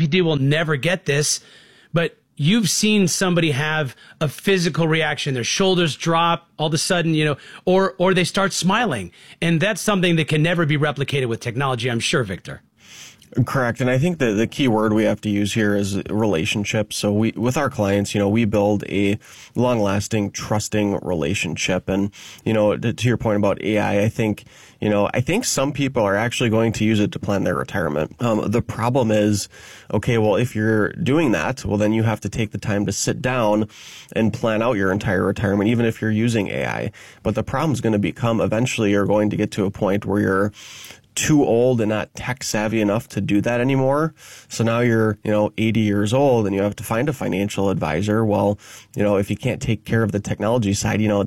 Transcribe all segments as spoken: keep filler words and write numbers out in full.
ChatGPT will never get this, but you've seen somebody have a physical reaction, their shoulders drop all of a sudden, you know, or or they start smiling. And that's something that can never be replicated with technology, I'm sure, Victor. Correct. And I think the, the key word we have to use here is relationship. So we, with our clients, you know, we build a long lasting, trusting relationship. And, you know, to, to your point about A I, I think, you know, I think some people are actually going to use it to plan their retirement. Um, the problem is, okay, well, if you're doing that, well, then you have to take the time to sit down and plan out your entire retirement, even if you're using A I. But the problem is going to become eventually you're going to get to a point where you're too old and not tech savvy enough to do that anymore. So now you're, you know, eighty years old and you have to find a financial advisor. Well, you know, if you can't take care of the technology side, you know,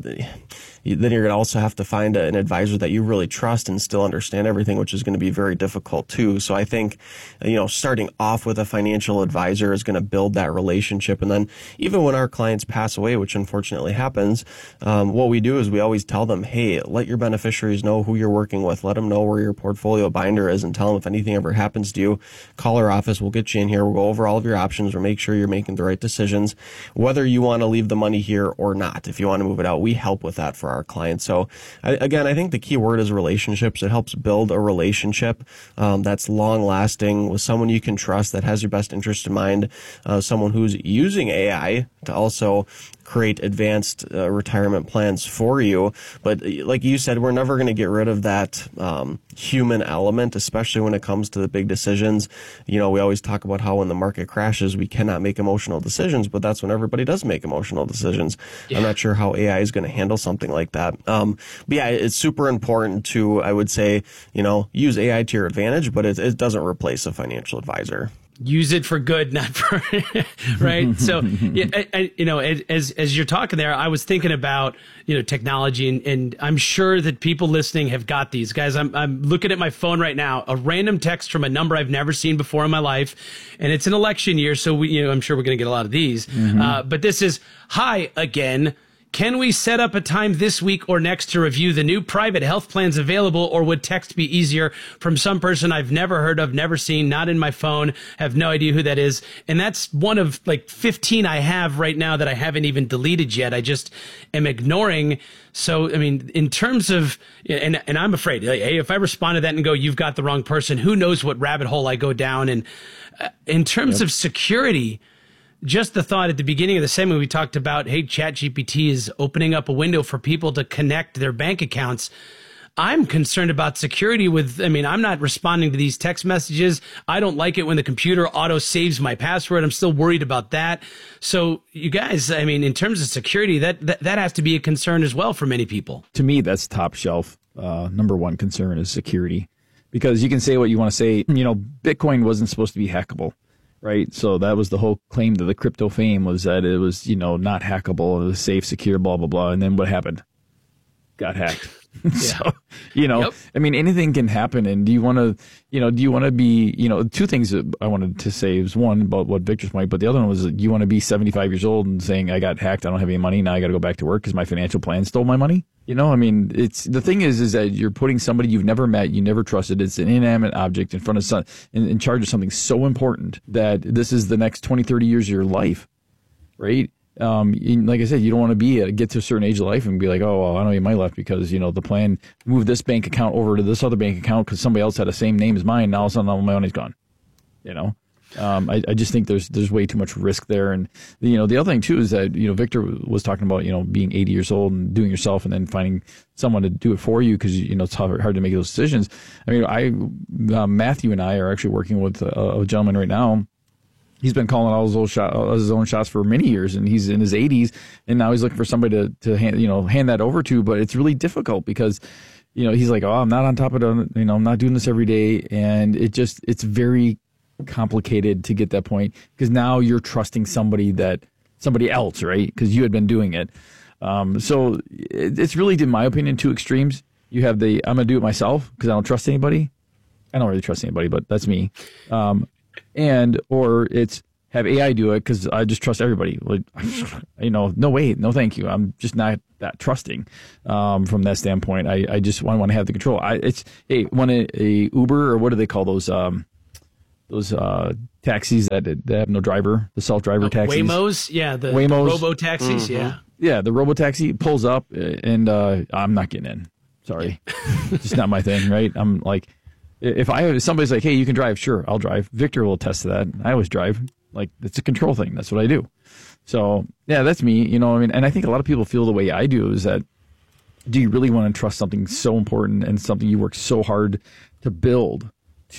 then you're going to also have to find an advisor that you really trust and still understand everything, which is going to be very difficult too. So I think, you know, starting off with a financial advisor is going to build that relationship. And then even when our clients pass away, which unfortunately happens, um, what we do is we always tell them, hey, let your beneficiaries know who you're working with. Let them know where your portfolio binder is and tell them if anything ever happens to you, call our office. We'll get you in here. We'll go over all of your options. We'll make sure you're making the right decisions, whether you want to leave the money here or not. If you want to move it out, we help with that for our clients. So I, again, I think the key word is relationships. It helps build a relationship um, that's long lasting with someone you can trust, that has your best interest in mind, uh, someone who's using A I to also create advanced uh, retirement plans for you. But like you said, we're never going to get rid of that um, human element, especially when it comes to the big decisions. You know, we always talk about how when the market crashes, we cannot make emotional decisions, but that's when everybody does make emotional decisions. Yeah. I'm not sure how A I is going to handle something like that. Um, but yeah, it's super important to, I would say, you know, use A I to your advantage, but it, it doesn't replace a financial advisor. Use it for good, not for right. So, yeah, I, I, you know, as as you're talking there, I was thinking about you know technology, and, and I'm sure that people listening have got these guys. I'm I'm looking at my phone right now, a random text from a number I've never seen before in my life, and it's an election year, so we you know I'm sure we're going to get a lot of these. Mm-hmm. Uh, but this is hi again. Can we set up a time this week or next to review the new private health plans available, or would text be easier from some person I've never heard of, never seen, not in my phone, have no idea who that is? And that's one of like fifteen I have right now that I haven't even deleted yet. I just am ignoring. So, I mean, in terms of, and and I'm afraid, like, hey, if I respond to that and go, you've got the wrong person, who knows what rabbit hole I go down. And uh, in terms yep. of security, just the thought at the beginning of the segment, we talked about, hey, ChatGPT is opening up a window for people to connect their bank accounts. I'm concerned about security with, I mean, I'm not responding to these text messages. I don't like it when the computer auto saves my password. I'm still worried about that. So you guys, I mean, in terms of security, that, that, that has to be a concern as well for many people. To me, that's top shelf. Uh, number one concern is security, because you can say what you want to say. You know, Bitcoin wasn't supposed to be hackable. Right. So that was the whole claim to the crypto fame, was that it was, you know, not hackable, it was safe, secure, blah, blah, blah. And then what happened? Got hacked. Yeah. So, you know, yep. I mean, anything can happen. And do you want to, you know, do you want to be, you know, two things that I wanted to say is one about what Victor's point, but the other one was, you want to be seventy-five years old and saying, I got hacked, I don't have any money, now I got to go back to work because my financial plan stole my money? You know, I mean, it's the thing is, is that you're putting somebody you've never met, you never trusted. It's an inanimate object in front of some, in, in charge of something so important that this is the next twenty, thirty years of your life, right? Um, like I said, you don't want to be a, get to a certain age of life and be like, oh, well, I don't have my life because, you know, the plan moved this bank account over to this other bank account because somebody else had the same name as mine. Now all of a sudden all my money's gone. You know, um, I, I just think there's there's way too much risk there. And, you know, the other thing, too, is that, you know, Victor was talking about, you know, being eighty years old and doing yourself and then finding someone to do it for you because, you know, it's hard, hard to make those decisions. I mean, I uh, Matthew and I are actually working with a, a gentleman right now. He's been calling all his own, shot, all his own shots for many years, and he's in his eighties, and now he's looking for somebody to, to hand, you know, hand that over to. But it's really difficult because, you know, he's like, oh, I'm not on top of it, you know, I'm not doing this every day, and it just, it's very complicated to get that point because now you're trusting somebody that somebody else, right? Because you had been doing it. Um, so it, it's really, in my opinion, two extremes. You have the I'm gonna do it myself because I don't trust anybody. I don't really trust anybody, but that's me. Um, And, or it's have A I do it because I just trust everybody. Like, you know, no way, no thank you. I'm just not that trusting um, from that standpoint. I, I just want, want to have the control. I, it's, hey, when a, a Uber, or what do they call those? Um, those uh, taxis that, that have no driver, the self-driver uh, taxis. Waymos, yeah, the, Waymos. the robo-taxis, mm-hmm. yeah. Yeah, the robo-taxi pulls up, and uh, I'm not getting in. Sorry. It's just not my thing, right? I'm like, if I if somebody's like, hey, you can drive, sure, I'll drive. Victor will attest to that. I always drive. Like, it's a control thing. That's what I do. So, yeah, that's me. You know, I mean, and I think a lot of people feel the way I do is that, do you really want to trust something so important and something you work so hard to build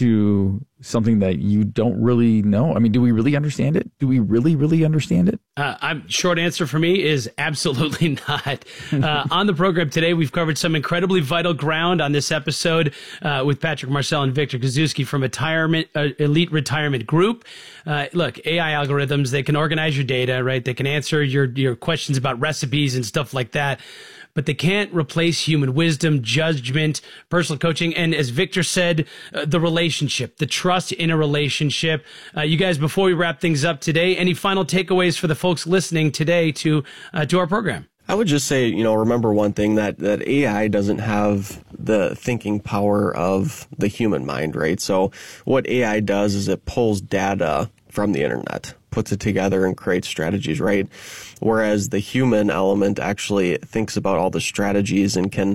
to something that you don't really know? I mean, do we really understand it? Do we really, really understand it? Uh, I'm short answer for me is absolutely not. Uh, on the program today, we've covered some incredibly vital ground on this episode uh, with Patrick Marcel and Victor Kozuski from Retirement uh, Elite Retirement Group. Uh, look, A I algorithms, they can organize your data, right? They can answer your your questions about recipes and stuff like that. But they can't replace human wisdom, judgment, personal coaching, and as Victor said, uh, the relationship, the trust in a relationship. Uh, you guys, before we wrap things up today, any final takeaways for the folks listening today to uh, to our program? I would just say, you know, remember one thing, that, that A I doesn't have the thinking power of the human mind, right? So what A I does is it pulls data from the internet, puts it together and creates strategies, right? Whereas the human element actually thinks about all the strategies and can,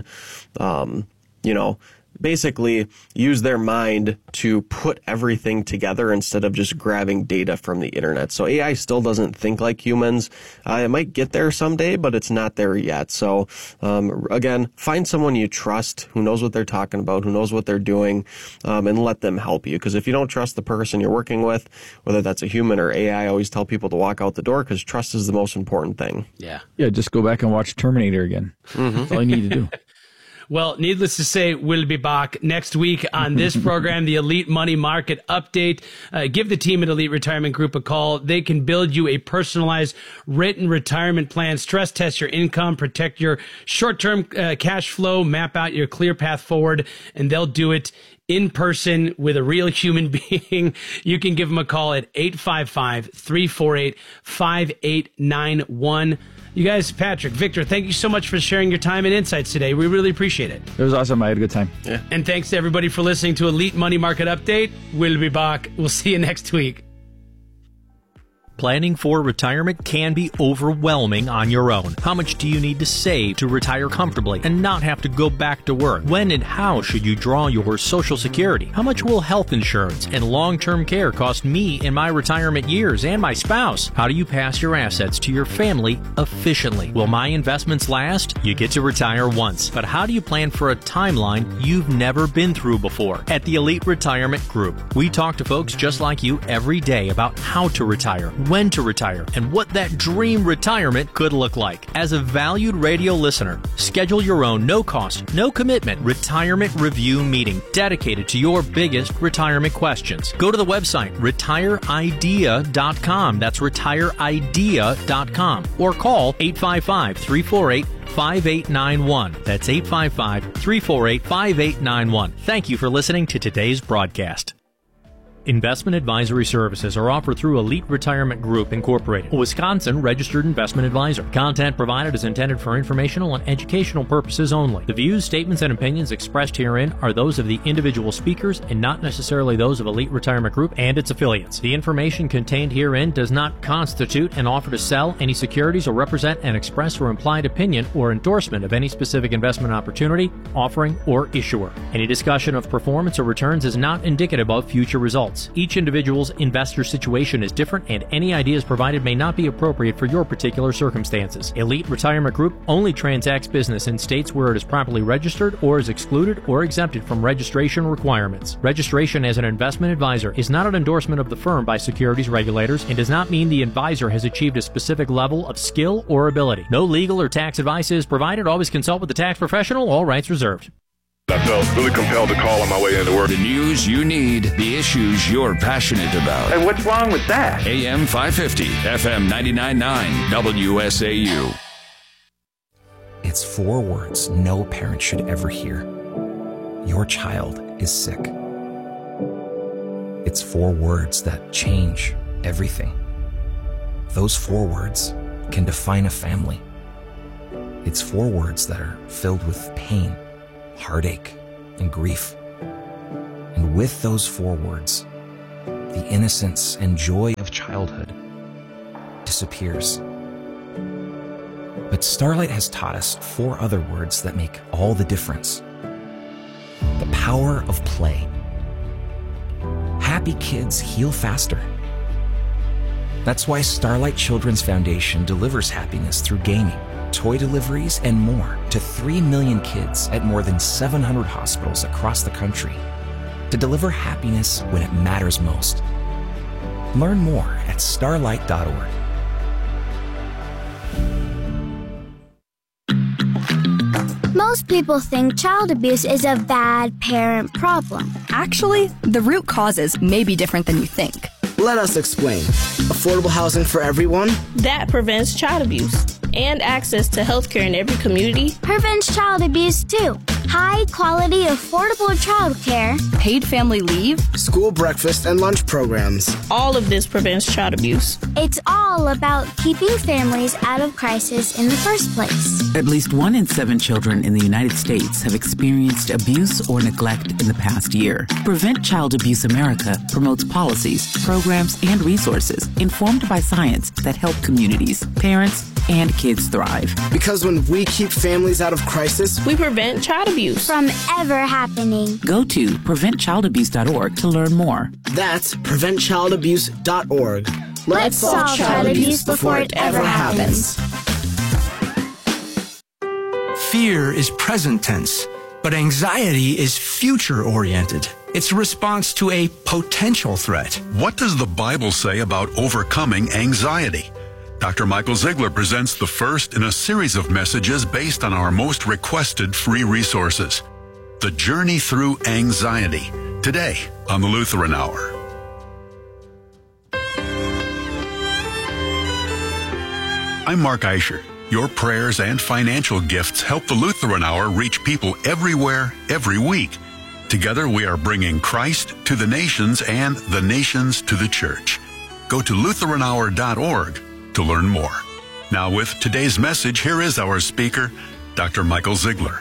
um, you know, basically use their mind to put everything together instead of just grabbing data from the internet. So A I still doesn't think like humans. Uh, it might get there someday, but it's not there yet. So um, again, find someone you trust who knows what they're talking about, who knows what they're doing, um, and let them help you. Because if you don't trust the person you're working with, whether that's a human or A I, I always tell people to walk out the door because trust is the most important thing. Yeah. Yeah, just go back and watch Terminator again. Mm-hmm. That's all you need to do. Well, needless to say, we'll be back next week on this program, the Elite Money Market Update. Uh, give the team at Elite Retirement Group a call. They can build you a personalized written retirement plan, stress test your income, protect your short-term uh, cash flow, map out your clear path forward, and they'll do it in person with a real human being. You can give them a call at eight five five, three four eight, five eight nine one. You guys, Patrick, Victor, thank you so much for sharing your time and insights today. We really appreciate it. It was awesome. I had a good time. Yeah. And thanks to everybody for listening to Elite Money Market Update. We'll be back. We'll see you next week. Planning for retirement can be overwhelming on your own. How much do you need to save to retire comfortably and not have to go back to work? When and how should you draw your Social Security? How much will health insurance and long-term care cost me in my retirement years and my spouse? How do you pass your assets to your family efficiently? Will my investments last? You get to retire once, but how do you plan for a timeline you've never been through before? At the Elite Retirement Group, we talk to folks just like you every day about how to retire, when to retire, and what that dream retirement could look like. As a valued radio listener, schedule your own no-cost, no-commitment retirement review meeting dedicated to your biggest retirement questions. Go to the website retire idea dot com. That's retire idea dot com. Or call eight five five, three four eight, five eight nine one. That's eight five five, three four eight, five eight nine one. Thank you for listening to today's broadcast. Investment advisory services are offered through Elite Retirement Group, Incorporated, a Wisconsin-registered investment advisor. Content provided is intended for informational and educational purposes only. The views, statements, and opinions expressed herein are those of the individual speakers and not necessarily those of Elite Retirement Group and its affiliates. The information contained herein does not constitute an offer to sell any securities or represent an express or implied opinion or endorsement of any specific investment opportunity, offering, or issuer. Any discussion of performance or returns is not indicative of future results. Each individual's investor situation is different, and any ideas provided may not be appropriate for your particular circumstances. Elite Retirement Group only transacts business in states where it is properly registered or is excluded or exempted from registration requirements. Registration as an investment advisor is not an endorsement of the firm by securities regulators and does not mean the advisor has achieved a specific level of skill or ability. No legal or tax advice is provided. Always consult with the tax professional. All rights reserved. I felt really compelled to call on my way into work. The news you need, the issues you're passionate about. Hey, what's wrong with that? A M five fifty, F M ninety-nine point nine, W S A U. It's four words no parent should ever hear. Your child is sick. It's four words that change everything. Those four words can define a family. It's four words that are filled with pain, heartache, and grief. And with those four words the innocence and joy of childhood disappears. But Starlight has taught us four other words that make all the difference. The power of play. Happy kids heal faster. That's why Starlight Children's Foundation delivers happiness through gaming, toy deliveries, and more to three million kids at more than seven hundred hospitals across the country to deliver happiness when it matters most. Learn more at starlight dot org. Most people think child abuse is a bad parent problem. Actually, the root causes may be different than you think. Let us explain. Affordable housing for everyone? That prevents child abuse. And access to healthcare in every community prevents child abuse too. High quality, affordable childcare, paid family leave, school breakfast and lunch programs. All of this prevents child abuse. It's all about keeping families out of crisis in the first place. At least one in seven children in the United States have experienced abuse or neglect in the past year. Prevent Child Abuse America promotes policies, programs, and resources informed by science that help communities, parents, and kids thrive. Because when we keep families out of crisis, we prevent child abuse from ever happening. Go to prevent child abuse dot org to learn more. That's prevent child abuse dot org. Let's, Let's solve child abuse before it ever happens. Fear is present tense, but anxiety is future-oriented. It's a response to a potential threat. What does the Bible say about overcoming anxiety? Doctor Michael Ziegler presents the first in a series of messages based on our most requested free resources. The Journey Through Anxiety, today on the Lutheran Hour. I'm Mark Eicher. Your prayers and financial gifts help the Lutheran Hour reach people everywhere, every week. Together we are bringing Christ to the nations and the nations to the church. Go to lutheran hour dot org to learn more. Now with today's message, here is our speaker, Doctor Michael Ziegler.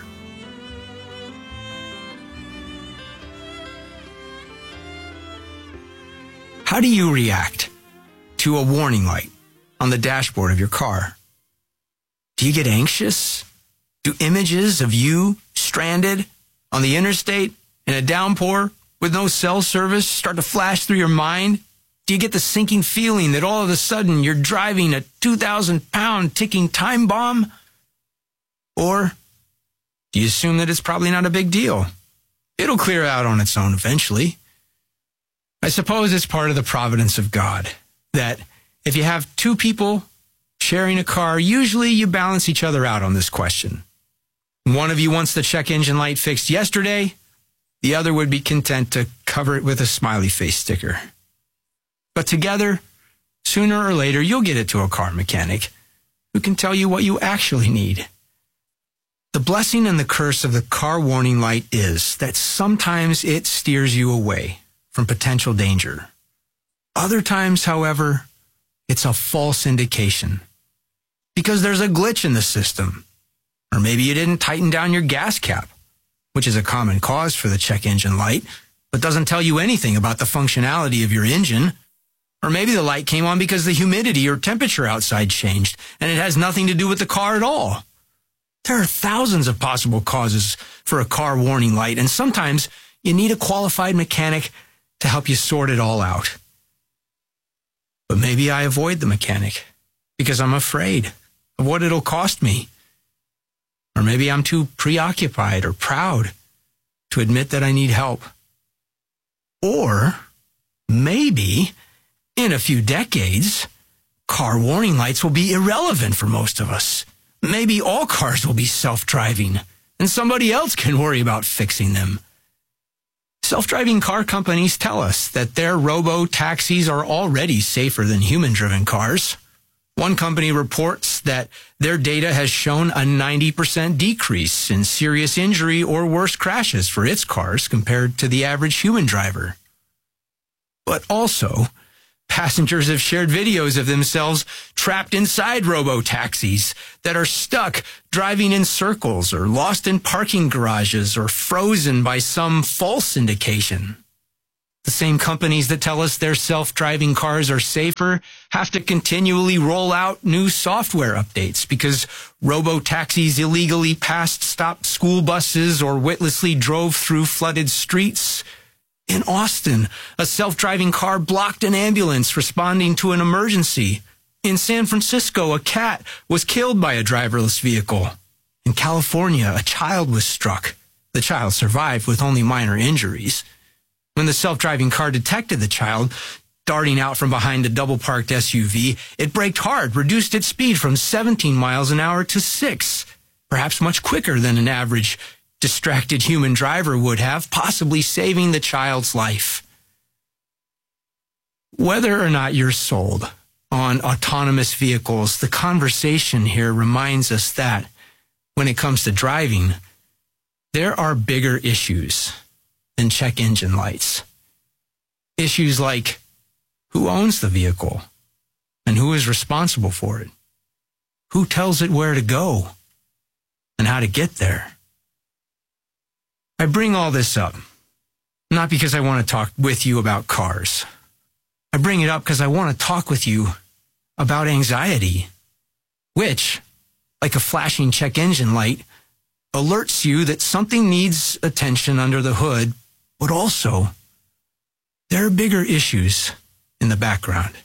How do you react to a warning light on the dashboard of your car? Do you get anxious? Do images of you stranded on the interstate in a downpour with no cell service start to flash through your mind? Do you get the sinking feeling that all of a sudden you're driving a two thousand pound ticking time bomb? Or do you assume that it's probably not a big deal? It'll clear out on its own eventually. I suppose it's part of the providence of God that if you have two people sharing a car, usually you balance each other out on this question. One of you wants the check engine light fixed yesterday. The other would be content to cover it with a smiley face sticker. But together, sooner or later, you'll get it to a car mechanic who can tell you what you actually need. The blessing and the curse of the car warning light is that sometimes it steers you away from potential danger. Other times, however, it's a false indication because there's a glitch in the system. Or maybe you didn't tighten down your gas cap, which is a common cause for the check engine light, but doesn't tell you anything about the functionality of your engine. Or maybe the light came on because the humidity or temperature outside changed, and it has nothing to do with the car at all. There are thousands of possible causes for a car warning light, and sometimes you need a qualified mechanic to help you sort it all out. But maybe I avoid the mechanic because I'm afraid of what it'll cost me. Or maybe I'm too preoccupied or proud to admit that I need help. Or maybe in a few decades, car warning lights will be irrelevant for most of us. Maybe all cars will be self-driving, and somebody else can worry about fixing them. Self-driving car companies tell us that their robo-taxis are already safer than human-driven cars. One company reports that their data has shown a ninety percent decrease in serious injury or worse crashes for its cars compared to the average human driver. But also, passengers have shared videos of themselves trapped inside robo-taxis that are stuck driving in circles or lost in parking garages or frozen by some false indication. The same companies that tell us their self-driving cars are safer have to continually roll out new software updates because robo-taxis illegally passed stopped school buses or witlessly drove through flooded streets. In Austin, a self-driving car blocked an ambulance responding to an emergency. In San Francisco, a cat was killed by a driverless vehicle. In California, a child was struck. The child survived with only minor injuries. When the self-driving car detected the child darting out from behind a double-parked S U V, it braked hard, reduced its speed from seventeen miles an hour to six, perhaps much quicker than an average distracted human driver would have, possibly saving the child's life. Whether or not you're sold on autonomous vehicles, the conversation here reminds us that when it comes to driving, there are bigger issues than check engine lights. Issues like who owns the vehicle and who is responsible for it, who tells it where to go and how to get there. I bring all this up not because I want to talk with you about cars. I bring it up because I want to talk with you about anxiety, which, like a flashing check engine light, alerts you that something needs attention under the hood, but also there are bigger issues in the background.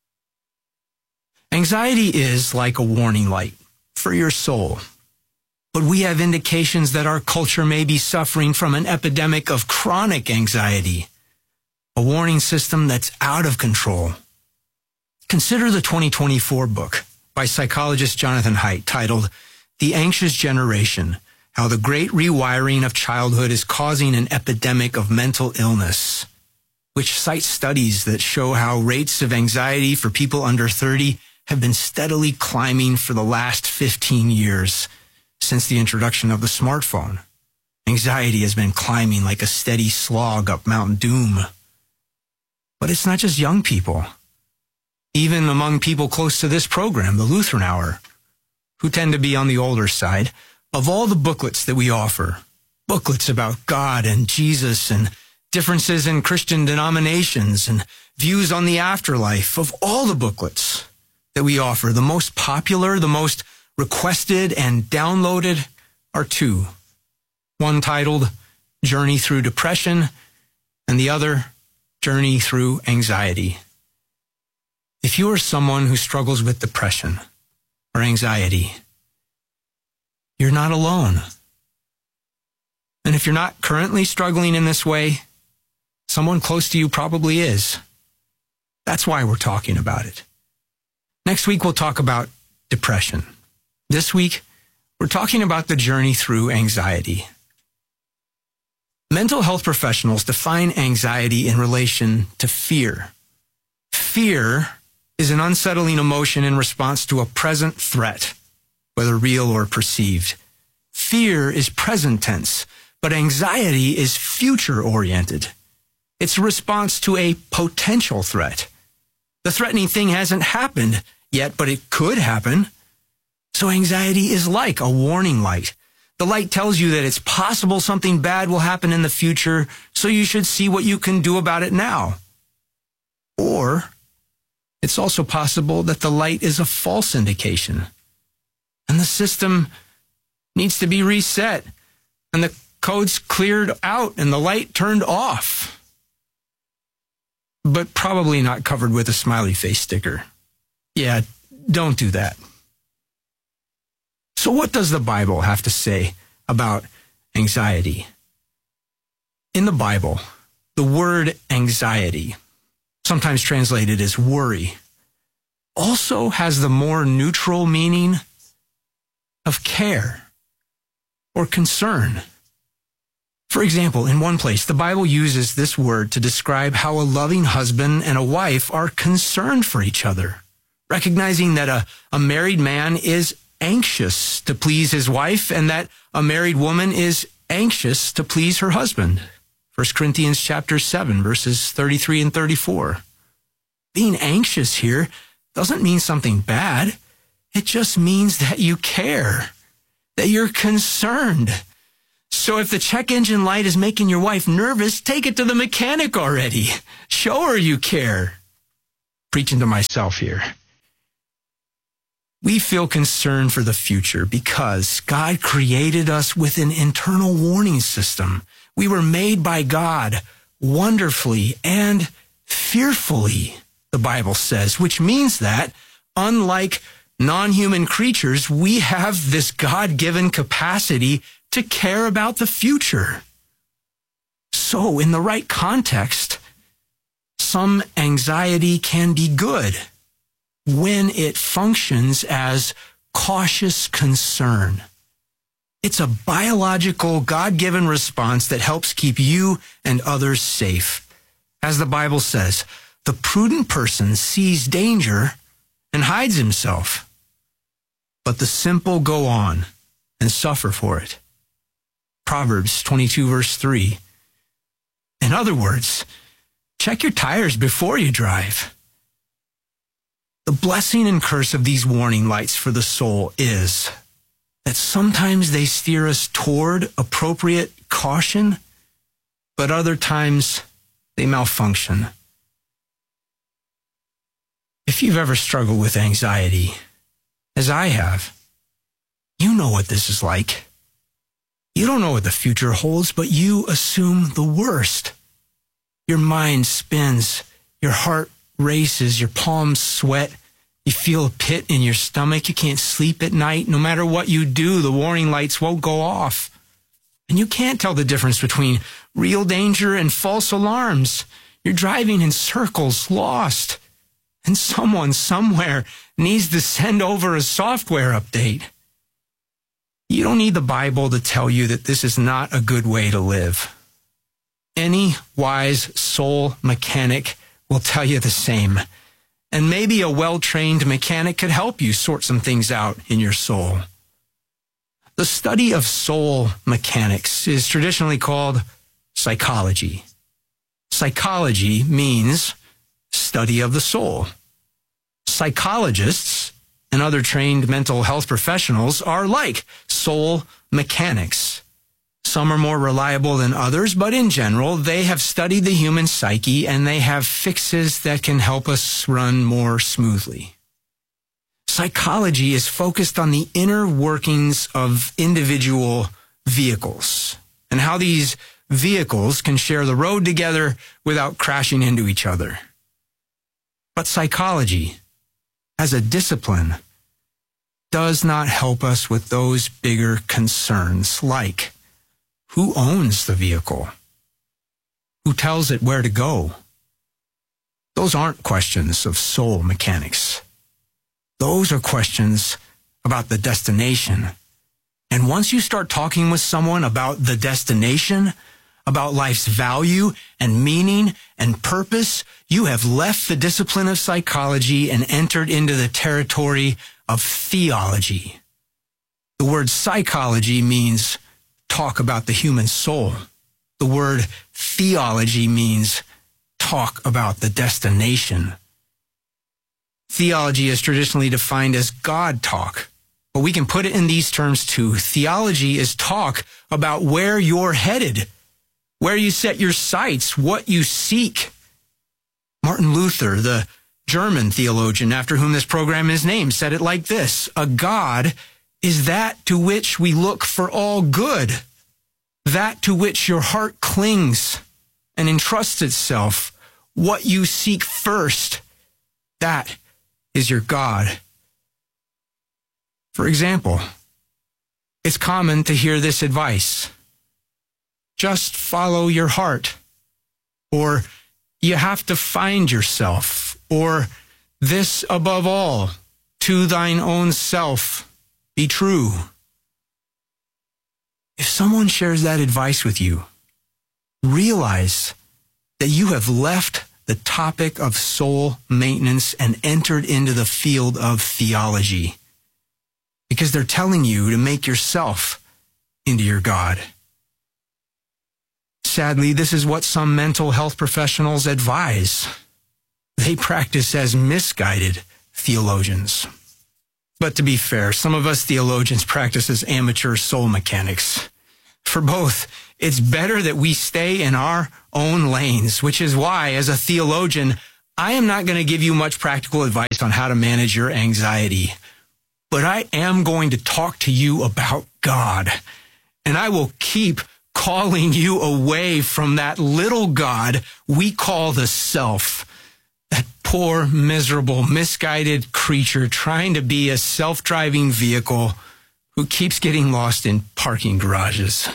Anxiety is like a warning light for your soul, but we have indications that our culture may be suffering from an epidemic of chronic anxiety, a warning system that's out of control. Consider the twenty twenty-four book by psychologist Jonathan Haidt titled The Anxious Generation: How the Great Rewiring of Childhood is Causing an Epidemic of Mental Illness, which cites studies that show how rates of anxiety for people under thirty have been steadily climbing for the last fifteen years since the introduction of the smartphone. Anxiety has been climbing like a steady slog up Mount Doom. But it's not just young people. Even among people close to this program, the Lutheran Hour, who tend to be on the older side, of all the booklets that we offer, booklets about God and Jesus and differences in Christian denominations and views on the afterlife, of all the booklets that we offer, the most popular, the most requested and downloaded are two. One titled Journey Through Depression and the other Journey Through Anxiety. If you are someone who struggles with depression or anxiety, you're not alone. And if you're not currently struggling in this way, someone close to you probably is. That's why we're talking about it. Next week, we'll talk about depression. This week, we're talking about the journey through anxiety. Mental health professionals define anxiety in relation to fear. Fear is an unsettling emotion in response to a present threat, whether real or perceived. Fear is present tense, but anxiety is future-oriented. It's a response to a potential threat. The threatening thing hasn't happened yet, but it could happen. So anxiety is like a warning light. The light tells you that it's possible something bad will happen in the future, so you should see what you can do about it now. Or it's also possible that the light is a false indication, and the system needs to be reset, and the code's cleared out, and the light turned off, but probably not covered with a smiley face sticker. Yeah, don't do that. So what does the Bible have to say about anxiety? In the Bible, the word anxiety, sometimes translated as worry, also has the more neutral meaning of care or concern. For example, in one place, the Bible uses this word to describe how a loving husband and a wife are concerned for each other, recognizing that a, a married man is anxious to please his wife and that a married woman is anxious to please her husband. First Corinthians chapter seven, verses thirty-three and thirty-four. Being anxious here doesn't mean something bad. It just means that you care, that you're concerned. So if the check engine light is making your wife nervous, take it to the mechanic already. Show her you care. Preaching to myself here. We feel concerned for the future because God created us with an internal warning system. We were made by God wonderfully and fearfully, the Bible says, which means that, unlike non-human creatures, we have this God-given capacity to care about the future. So, in the right context, some anxiety can be good when it functions as cautious concern. It's a biological, God-given response that helps keep you and others safe. As the Bible says, the prudent person sees danger and hides himself, but the simple go on and suffer for it. Proverbs twenty-two, verse three. In other words, check your tires before you drive. The blessing and curse of these warning lights for the soul is that sometimes they steer us toward appropriate caution, but other times they malfunction. If you've ever struggled with anxiety, as I have, you know what this is like. You don't know what the future holds, but you assume the worst. Your mind spins, your heart races, your palms sweat, you feel a pit in your stomach, you can't sleep at night. No matter what you do, the warning lights won't go off. And you can't tell the difference between real danger and false alarms. You're driving in circles, lost. And someone somewhere needs to send over a software update. You don't need the Bible to tell you that this is not a good way to live. Any wise soul mechanic will tell you the same. And maybe a well-trained mechanic could help you sort some things out in your soul. The study of soul mechanics is traditionally called psychology. Psychology means study of the soul. Psychologists and other trained mental health professionals are like soul mechanics. Some are more reliable than others, but in general, they have studied the human psyche and they have fixes that can help us run more smoothly. Psychology is focused on the inner workings of individual vehicles and how these vehicles can share the road together without crashing into each other. But psychology, as a discipline, does not help us with those bigger concerns like who owns the vehicle? Who tells it where to go? Those aren't questions of soul mechanics. Those are questions about the destination. And once you start talking with someone about the destination, about life's value and meaning and purpose, you have left the discipline of psychology and entered into the territory of theology. The word psychology means talk about the human soul. The word theology means talk about the destination. Theology is traditionally defined as God talk, but we can put it in these terms too. Theology is talk about where you're headed, where you set your sights, what you seek. Martin Luther, the German theologian after whom this program is named, said it like this: a God is that to which we look for all good, that to which your heart clings and entrusts itself. What you seek first, that is your God. For example, it's common to hear this advice: just follow your heart, or you have to find yourself, or this above all, to thine own self be true. If someone shares that advice with you, realize that you have left the topic of soul maintenance and entered into the field of theology, because they're telling you to make yourself into your God. Sadly, this is what some mental health professionals advise. They practice as misguided theologians. But to be fair, some of us theologians practice as amateur soul mechanics. For both, it's better that we stay in our own lanes, which is why, as a theologian, I am not going to give you much practical advice on how to manage your anxiety. But I am going to talk to you about God. And I will keep calling you away from that little God we call the self. That poor, miserable, misguided creature trying to be a self-driving vehicle who keeps getting lost in parking garages.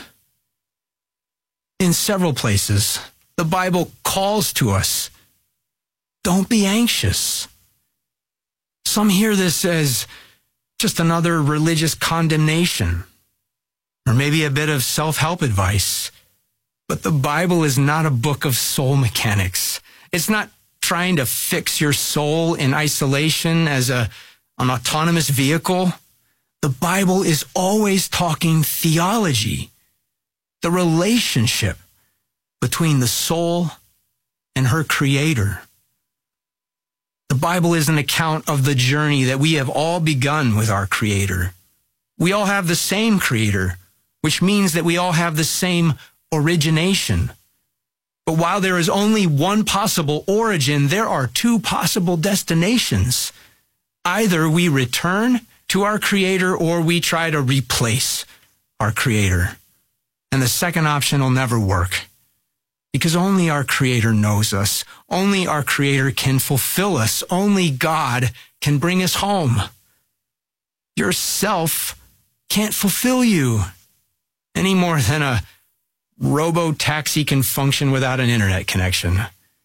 In several places, the Bible calls to us, don't be anxious. Some hear this as just another religious condemnation, or maybe a bit of self-help advice. But the Bible is not a book of soul mechanics. It's not trying to fix your soul in isolation as a, an autonomous vehicle. The Bible is always talking theology, the relationship between the soul and her creator. The Bible is an account of the journey that we have all begun with our Creator. We all have the same Creator, which means that we all have the same origination. But while there is only one possible origin, there are two possible destinations. Either we return to our Creator or we try to replace our Creator. And the second option will never work. Because only our Creator knows us. Only our Creator can fulfill us. Only God can bring us home. Yourself can't fulfill you any more than a robo-taxi can function without an internet connection.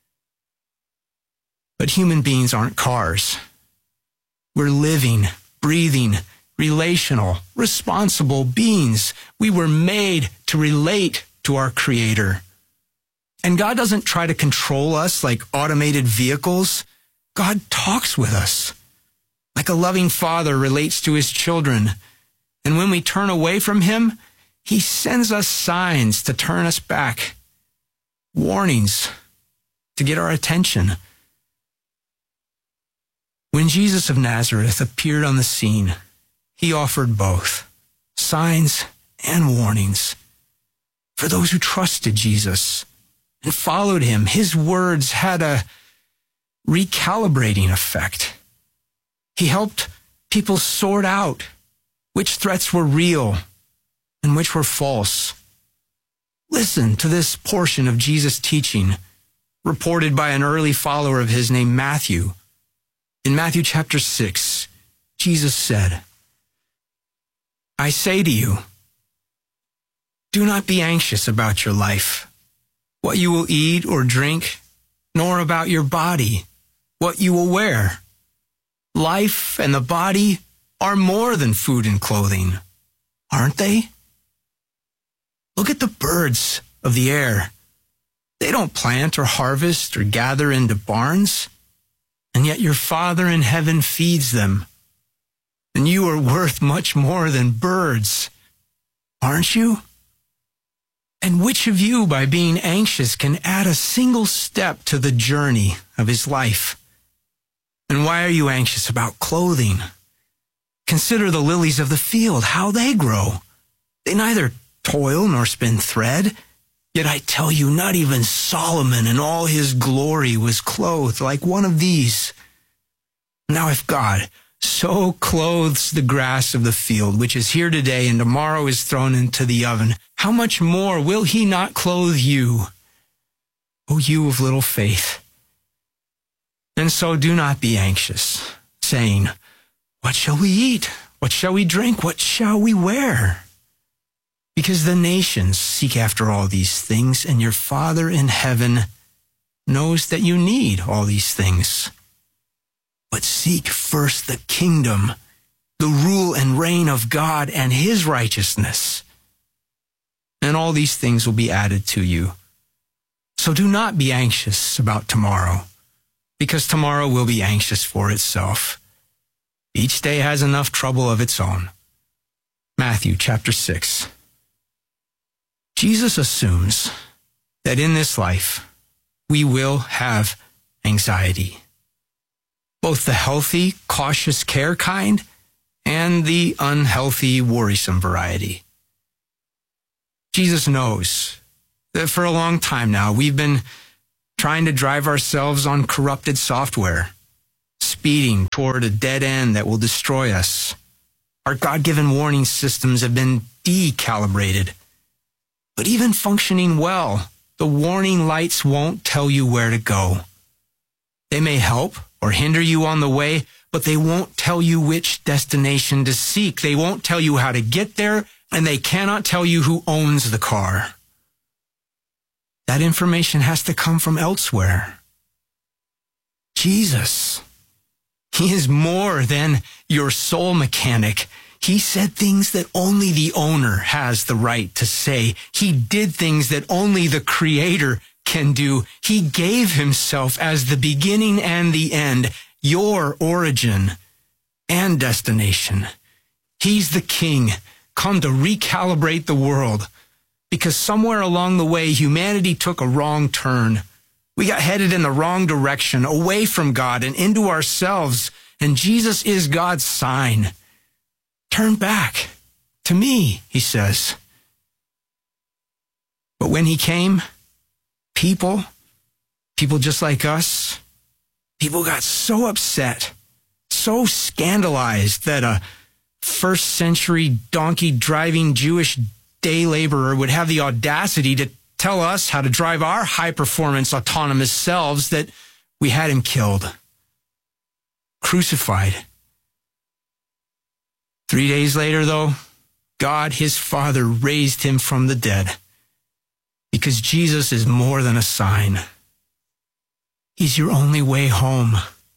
But human beings aren't cars. We're living, breathing, relational, responsible beings. We were made to relate to our Creator. And God doesn't try to control us like automated vehicles. God talks with us like a loving father relates to his children. And when we turn away from him, he sends us signs to turn us back, warnings to get our attention. When Jesus of Nazareth appeared on the scene, he offered both signs and warnings for those who trusted Jesus and followed him. His words had a recalibrating effect. He helped people sort out which threats were real and which were false. Listen to this portion of Jesus' teaching, reported by an early follower of his named Matthew. In Matthew chapter six, Jesus said, I say to you, do not be anxious about your life, what you will eat or drink, nor about your body, what you will wear. Life and the body are more than food and clothing, aren't they? Look at the birds of the air. They don't plant or harvest or gather into barns, and yet your Father in heaven feeds them. And you are worth much more than birds, aren't you? And which of you, by being anxious, can add a single step to the journey of his life? And why are you anxious about clothing? Consider the lilies of the field, how they grow. They neither toil nor spin thread. Yet I tell you, not even Solomon in all his glory was clothed like one of these. Now if God so clothes the grass of the field, which is here today and tomorrow is thrown into the oven, how much more will he not clothe you, O you of little faith? And so do not be anxious, saying, what shall we eat? What shall we drink? What shall we wear? Because the nations seek after all these things, and your Father in heaven knows that you need all these things. But seek first the kingdom, the rule and reign of God and his righteousness, and all these things will be added to you. So do not be anxious about tomorrow, because tomorrow will be anxious for itself. Each day has enough trouble of its own. Matthew chapter six. Jesus assumes that in this life we will have anxiety, both the healthy, cautious care kind and the unhealthy, worrisome variety. Jesus knows that for a long time now, we've been trying to drive ourselves on corrupted software, speeding toward a dead end that will destroy us. Our God-given warning systems have been decalibrated. But even functioning well, the warning lights won't tell you where to go. They may help or hinder you on the way, but they won't tell you which destination to seek. They won't tell you how to get there, and they cannot tell you who owns the car. That information has to come from elsewhere. Jesus. He is more than your soul mechanic. He said things that only the owner has the right to say. He did things that only the Creator can do. He gave himself as the beginning and the end, your origin and destination. He's the King, come to recalibrate the world, because somewhere along the way, humanity took a wrong turn. We got headed in the wrong direction, away from God and into ourselves, and Jesus is God's sign. Turn back to me, he says. But when he came, people, people just like us, people got so upset, so scandalized that a first century donkey driving Jewish day laborer would have the audacity to tell us how to drive our high performance autonomous selves that we had him killed, crucified. Three days later, though, God, his Father, raised him from the dead, because Jesus is more than a sign. He's your only way home.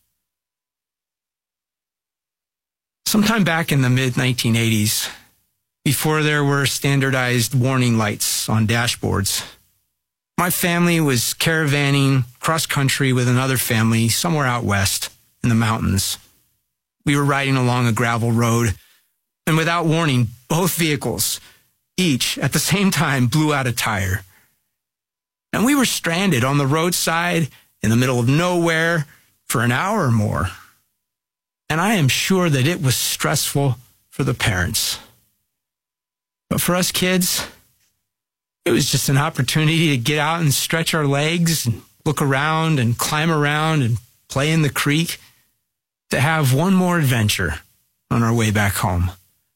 Sometime back in the mid nineteen eighties, before there were standardized warning lights on dashboards, my family was caravanning cross-country with another family somewhere out west in the mountains. We were riding along a gravel road, and without warning, both vehicles, each at the same time, blew out a tire. And we were stranded on the roadside in the middle of nowhere for an hour or more. And I am sure that it was stressful for the parents. But for us kids, it was just an opportunity to get out and stretch our legs and look around and climb around and play in the creek, to have one more adventure on our way back home.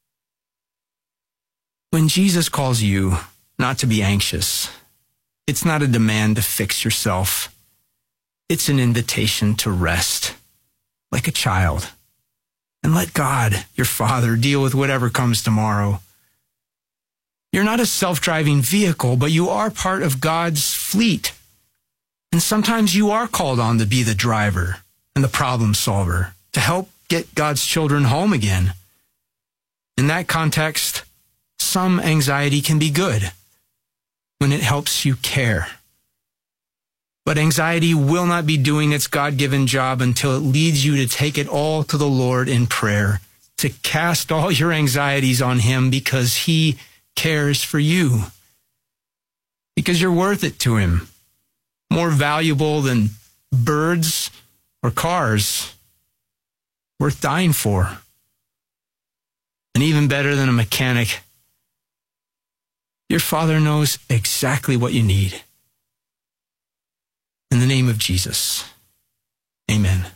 When Jesus calls you not to be anxious, it's not a demand to fix yourself. It's an invitation to rest, like a child, and let God, your Father, deal with whatever comes tomorrow. You're not a self-driving vehicle, but you are part of God's fleet. And sometimes you are called on to be the driver and the problem solver, to help get God's children home again. In that context, some anxiety can be good when it helps you care. But anxiety will not be doing its God-given job until it leads you to take it all to the Lord in prayer, to cast all your anxieties on him because he cares for you. Because you're worth it to him. More valuable than birds or cars. Worth dying for. And even better than a mechanic, your Father knows exactly what you need. In the name of Jesus, amen.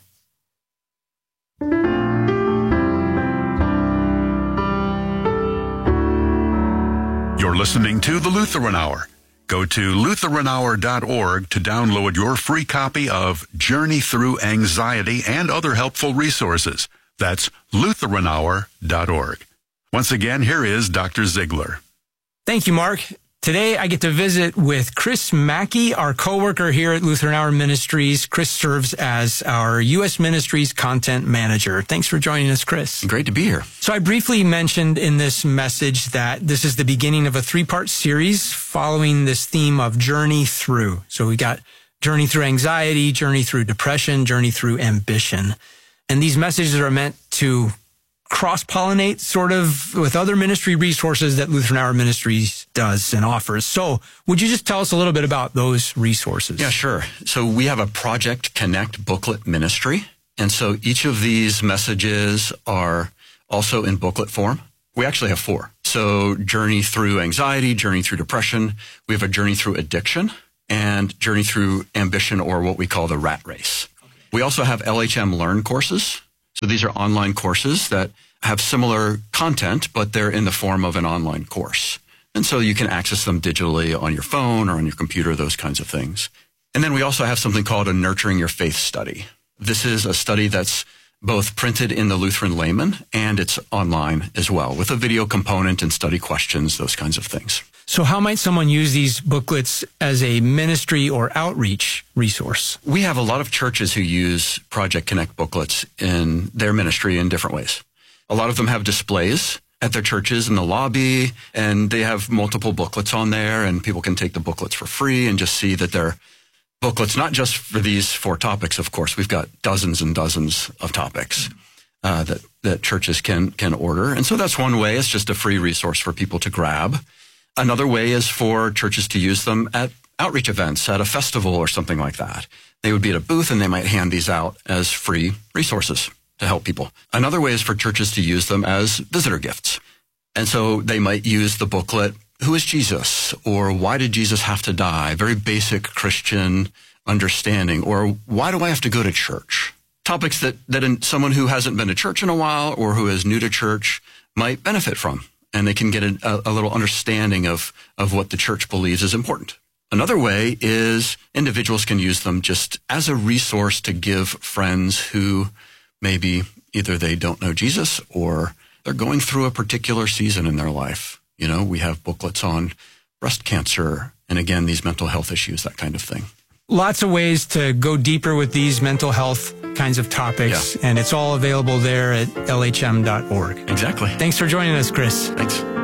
You're listening to The Lutheran Hour. Go to Lutheran Hour dot org to download your free copy of Journey Through Anxiety and other helpful resources. That's Lutheran Hour dot org. Once again, here is Doctor Ziegler. Thank you, Mark. Today, I get to visit with Chris Mackey, our coworker here at Lutheran Hour Ministries. Chris serves as our U S Ministries Content Manager. Thanks for joining us, Chris. Great to be here. So I briefly mentioned in this message that this is the beginning of a three-part series following this theme of Journey Through. So we got Journey Through Anxiety, Journey Through Depression, Journey Through Ambition. And these messages are meant to cross-pollinate sort of with other ministry resources that Lutheran Hour Ministries does and offers. So would you just tell us a little bit about those resources? Yeah, sure. So we have a Project Connect booklet ministry. And so each of these messages are also in booklet form. We actually have four. So Journey Through Anxiety, Journey Through Depression. We have a Journey Through Addiction and Journey Through Ambition, or what we call the rat race. Okay. We also have L H M Learn courses. So these are online courses that have similar content, but they're in the form of an online course. And so you can access them digitally on your phone or on your computer, those kinds of things. And then we also have something called a Nurturing Your Faith study. This is a study that's both printed in the Lutheran Layman and it's online as well, with a video component and study questions, those kinds of things. So how might someone use these booklets as a ministry or outreach resource? We have a lot of churches who use Project Connect booklets in their ministry in different ways. A lot of them have displays at their churches in the lobby, and they have multiple booklets on there, and people can take the booklets for free and just see that they're booklets, not just for these four topics, of course. We've got dozens and dozens of topics uh, that, that churches can, can order. And so that's one way. It's just a free resource for people to grab. Another way is for churches to use them at outreach events, at a festival or something like that. They would be at a booth and they might hand these out as free resources to help people. Another way is for churches to use them as visitor gifts. And so they might use the booklet, Who is Jesus? Or Why did Jesus have to die? Very basic Christian understanding. Or why do I have to go to church? Topics that, that in someone who hasn't been to church in a while or who is new to church might benefit from. And they can get a, a little understanding of, of what the church believes is important. Another way is individuals can use them just as a resource to give friends who maybe either they don't know Jesus or they're going through a particular season in their life. You know, we have booklets on breast cancer and again, these mental health issues, that kind of thing. Lots of ways to go deeper with these mental health kinds of topics, yeah. And it's all available there at L H M dot org. Exactly. Thanks for joining us, Chris. Thanks.